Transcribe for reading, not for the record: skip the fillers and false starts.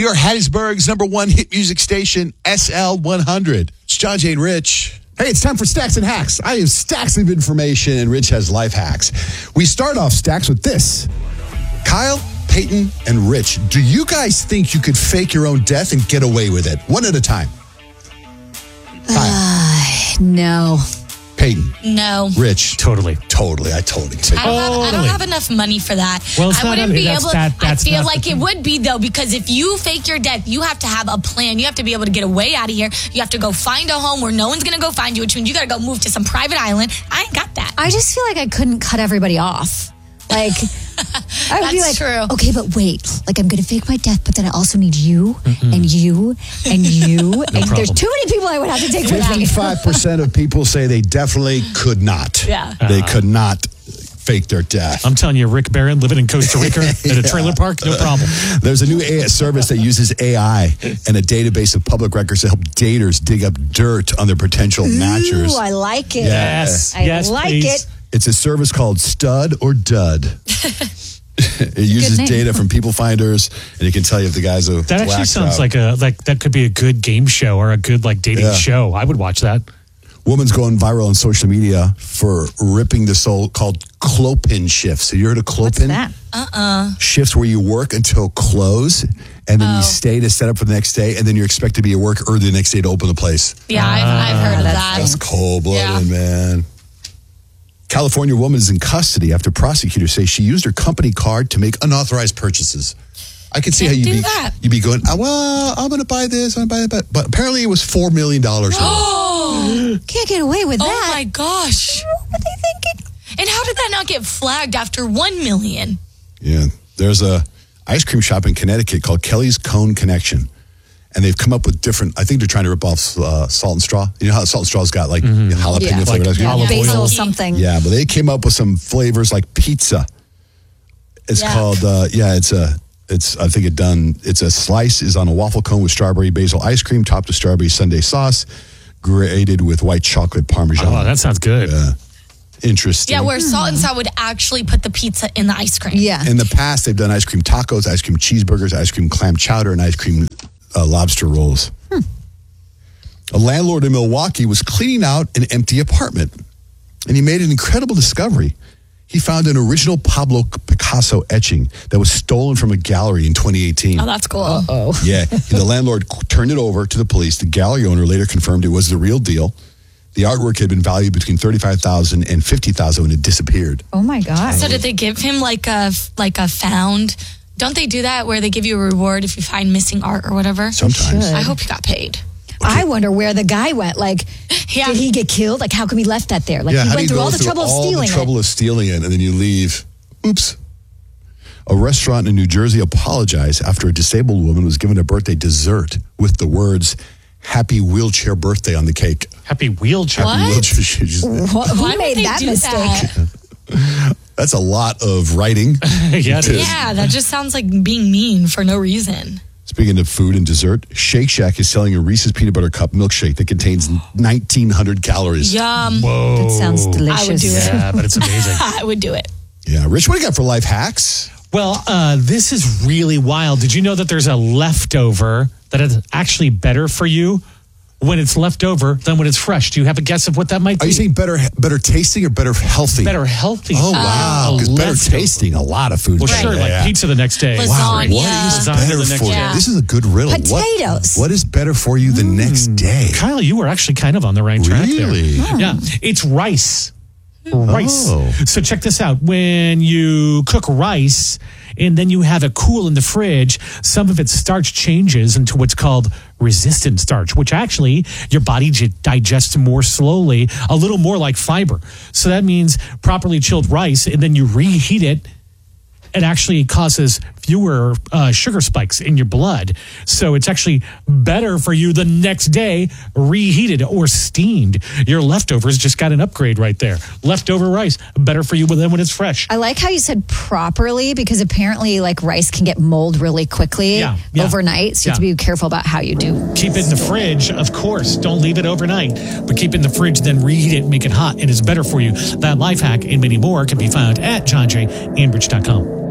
We are Hattiesburg's #1 hit music station, SL100. It's John, Jay, and Rich. Hey, it's time for Stacks and Hacks. I have stacks of information, and Rich has life hacks. We start off Stacks with this. Kyle, Peyton, and Rich, do you guys think you could fake your own death and get away with it? One at a time. Kyle. No. Peyton. No. Rich. Totally. I totally I don't have enough money for that. Well, it's I not wouldn't be that's able. that- I that's feel not like the- it would be though, because if you fake your death, you have to have a plan. You have to be able to get away out of here. You have to go find a home where no one's gonna go find you, which means you gotta go move to some private island. I ain't got that. I just feel like I couldn't cut everybody off. Like, I would be That's like, true. okay, but wait, like I'm going to fake my death, but then I also need you and you and you. And there's too many people I would have to take with me. 55% of people say they definitely could not. Yeah. They could not fake their death. I'm telling you, Rick Barron living in Costa Rica at a trailer park, no problem. There's a new service that uses AI and a database of public records to help daters dig up dirt on their potential matchers. Ooh, I like it. Yes. I Yes, like please. it. It's a service called Stud or Dud. It uses name. data from people finders, and it can tell you if the guy's a That actually whacked sounds out. like that could be a good game show or a good dating Yeah. show. I would watch that. Woman's going viral on social media for ripping the soul called clopin shifts. Have you heard of clopin? What's that? Shifts where you work until close, and then you stay to set up for the next day, and then you're expected to be at work early the next day to open the place. Yeah, I've heard of that. That's cold-blooded, Yeah. man. California woman is in custody after prosecutors say she used her company card to make unauthorized purchases. I could see how Can't do that. you'd be going, well, I'm going to buy this, I'm going to buy that. But apparently it was $4 million. Can't get away with Oh that. my gosh. What are they thinking? And how did that not get flagged after 1 million? Yeah. There's a ice cream shop in Connecticut called Kelly's Cone Connection. And they've come up with different, I think they're trying to rip off Salt and Straw. You know how Salt and Straw's got jalapeno Yeah. flavored ice cream? olive oil. Basil something. Yeah, but they came up with some flavors like pizza. It's Yeah. called, it's a slice is on a waffle cone with strawberry basil ice cream, topped with strawberry sundae sauce, grated with white chocolate parmesan. Oh, that sounds good. Interesting. Yeah, where Salt and Sour would actually put the pizza in the ice cream. Yeah. In the past, they've done ice cream tacos, ice cream cheeseburgers, ice cream clam chowder, and ice cream lobster rolls. A landlord in Milwaukee was cleaning out an empty apartment, and he made an incredible discovery. He found an original Pablo Picasso etching that was stolen from a gallery in 2018. Oh, that's cool. Yeah, the landlord turned it over to the police. The gallery owner later confirmed it was the real deal. The artwork had been valued between $35,000 and $50,000 when it disappeared. Oh my God. So did they give him like a found? Don't they do that where they give you a reward if you find missing art or whatever? Sometimes. should. I hope he got paid. I wonder where the guy went. Like, Yeah. did he get killed? Like, how come he left that there? Like, Yeah, he how do went you through go all the through trouble of all stealing the trouble it. of stealing it, and then you leave? Oops. A restaurant in New Jersey apologized after a disabled woman was given a birthday dessert with the words, "Happy wheelchair birthday" on the cake. Happy wheelchair. What? Happy wheelchair. She just- Who Why would made they that do mistake? that? that's a lot of writing. Yeah, it is. Yeah, that just sounds like being mean for no reason. Speaking of food and dessert, Shake Shack is selling a Reese's Peanut Butter Cup milkshake that contains 1,900 calories. Yum. Whoa. That sounds delicious. I would do it. Yeah, but it's amazing. I would do it. Yeah, Rich, what do you got for life hacks? Well, this is really wild. Did you know that there's a leftover that is actually better for you when it's left over than when it's fresh? Do you have a guess of what that might be? Are you saying better tasting or better healthy? better healthy? Oh, wow. Because better leftover. tasting, a lot of food. Well, sure, Yeah. like pizza the next day. Lasagna. Wow, what is Lasagna better the next for you? day. This is a good riddle. Potatoes. What is better for you the next day? Kyle, you were actually kind of on the right track there. Really? Yeah, it's rice. Rice. Oh. So check this out. When you cook rice and then you have it cool in the fridge, some of its starch changes into what's called resistant starch, which actually your body digests more slowly, a little more like fiber. So that means properly chilled rice, and then you reheat it, it actually causes fewer sugar spikes in your blood. So it's actually better for you the next day, reheated or steamed. Your leftovers just got an upgrade right there. Leftover rice, better for you than when it's fresh. I like how you said properly, because apparently, like, rice can get mold really quickly Yeah. overnight. So you have to be careful about how you do. Keep it in the fridge, of course. Don't leave it overnight. But keep it in the fridge, then reheat it, make it hot, and it's better for you. That life hack and many more can be found at johnjandrich.com.